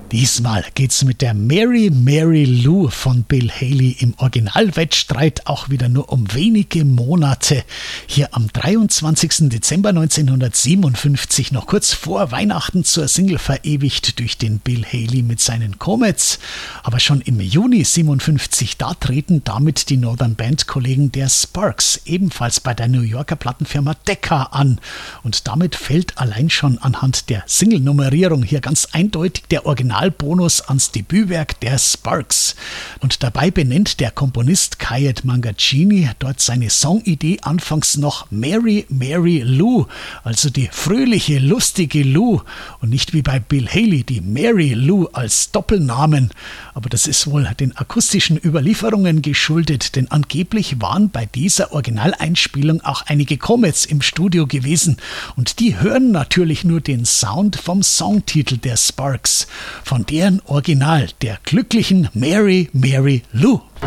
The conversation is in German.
Diesmal geht's mit der Mary Mary Lou von Bill Haley im Originalwettstreit auch wieder nur um wenige Monate. Hier am 23. Dezember 1957, noch kurz vor Weihnachten, zur Single verewigt durch den Bill Haley mit seinen Comets. Aber schon im Juni 57, da treten damit die Northern Band-Kollegen der Sparks, ebenfalls bei der New Yorker Plattenfirma Decca, an. Und damit fällt allein schon anhand der Single-Nummerierung hier ganz eindeutig der Originalbonus ans Debütwerk der Sparks. Und dabei benennt der Komponist Kyed Mangaccini dort seine Songidee anfangs noch Mary Mary Lou, also die fröhliche, lustige Lou, und nicht wie bei Bill Haley die Mary Lou als Doppelnamen. Aber das ist wohl den akustischen Überlieferungen geschuldet, denn angeblich waren bei dieser Originaleinspielung auch einige Comets im Studio gewesen und die hören natürlich nur den Sound vom Songtitel der Sparks, von deren Original, der glücklichen Mary Mary Lou.